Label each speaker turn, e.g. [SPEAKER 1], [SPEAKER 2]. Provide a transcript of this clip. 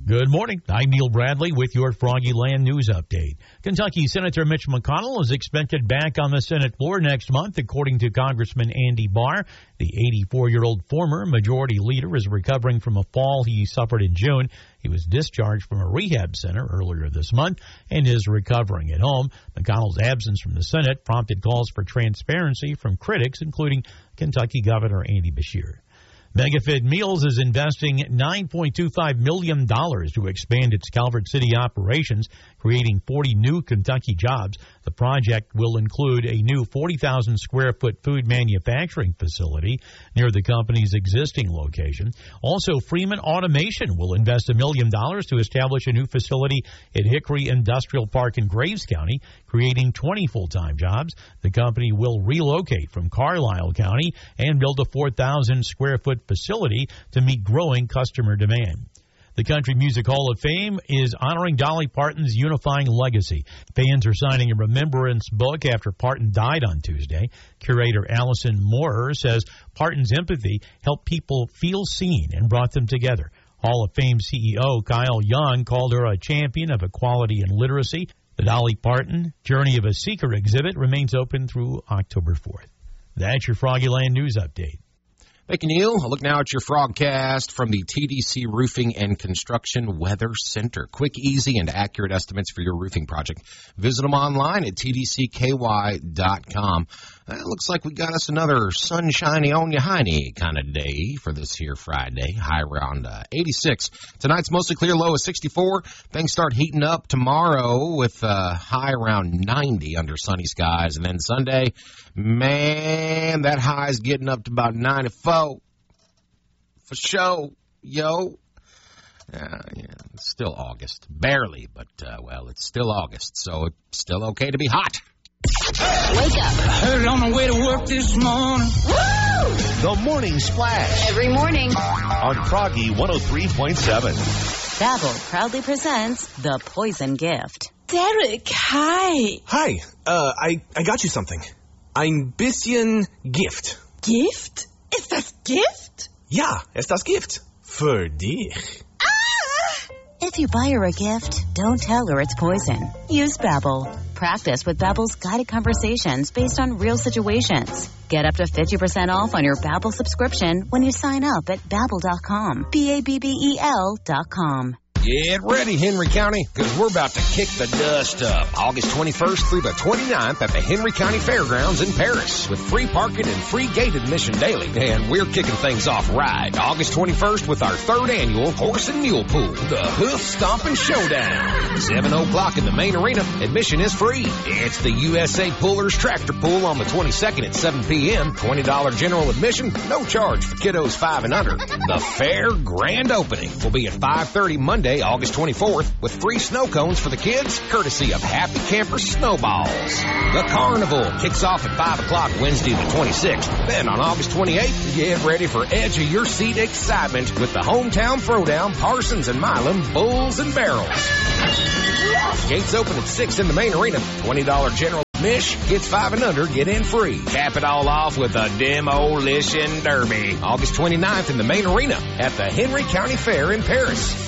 [SPEAKER 1] Good morning. I'm Neil Bradley with your Froggy Land News Update. Kentucky Senator Mitch McConnell is expected back on the Senate floor next month, according to Congressman Andy Barr. The 84-year-old former majority leader is recovering from a fall he suffered in June. He was discharged from a rehab center earlier this month and is recovering at home. McConnell's absence from the Senate prompted calls for transparency from critics, including Kentucky Governor Andy Beshear. MegaFit Meals is investing $9.25 million to expand its Calvert City operations, creating 40 new Kentucky jobs. The project will include a new 40,000-square-foot food manufacturing facility near the company's existing location. Also, Freeman Automation will invest $1 million to establish a new facility at Hickory Industrial Park in Graves County, creating 20 full-time jobs. The company will relocate from Carlisle County and build a 4,000-square-foot facility to meet growing customer demand. The Country Music Hall of Fame is honoring Dolly Parton's unifying legacy. Fans are signing a remembrance book after Parton died on Tuesday. Curator Allison Moorer says Parton's empathy helped people feel seen and brought them together. Hall of Fame CEO Kyle Young called her a champion of equality and literacy. The Dolly Parton Journey of a Seeker exhibit remains open through October 4th. That's your Froggy Land News Update.
[SPEAKER 2] Thank you, Neil. A look now at your Frogcast from the TDC Roofing and Construction Weather Center. Quick, easy, and accurate estimates for your roofing project. Visit them online at tdcky.com. It looks like we got us another sunshiny on your hiney kind of day for this here Friday. High around 86. Tonight's mostly clear, low of 64. Things start heating up tomorrow with high around 90 under sunny skies. And then Sunday, man, that high is getting up to about 94. For sure, yo. Yeah, it's still August. Barely, but, well, it's still August, so it's still okay to be hot.
[SPEAKER 3] Wake up.
[SPEAKER 4] Heard on the way to work this morning.
[SPEAKER 3] Woo!
[SPEAKER 5] The Morning Splash.
[SPEAKER 3] Every morning.
[SPEAKER 5] On Froggy 103.7.
[SPEAKER 6] Babbel proudly presents The Poison Gift.
[SPEAKER 7] Derek, hi.
[SPEAKER 8] Hi. I got you something. Ein bisschen Gift.
[SPEAKER 7] Gift? Ist das Gift?
[SPEAKER 8] Ja, ist das Gift. Für dich.
[SPEAKER 6] If you buy her a gift, don't tell her it's poison. Use Babbel. Practice with Babbel's guided conversations based on real situations. Get up to 50% off on your Babbel subscription when you sign up at Babbel.com. Babbel.com.
[SPEAKER 2] Get ready, Henry County, because we're about to kick the dust up. August 21st through the 29th at the Henry County Fairgrounds in Paris with free parking and free gate admission daily. And we're kicking things off right. August 21st with our third annual Horse and Mule Pool, the Hoof Stomping Showdown. 7 o'clock in the main arena. Admission is free. It's the USA Pullers Tractor Pool on the 22nd at 7 p.m. $20 general admission, no charge for kiddos 5 and under. The fair grand opening will be at 5:30 Monday, August 24th, with free snow cones for the kids, courtesy of Happy Camper Snowballs. The carnival kicks off at 5 o'clock Wednesday the 26th. Then on August 28th, get ready for edge of your seat excitement with the Hometown Throwdown, Parsons and Milam Bulls and Barrels. Gates open at 6 in the main arena. $20 general admission. Kids 5 and under get in free. Cap it all off with a Demolition Derby. August 29th in the main arena at the Henry County Fair in Paris.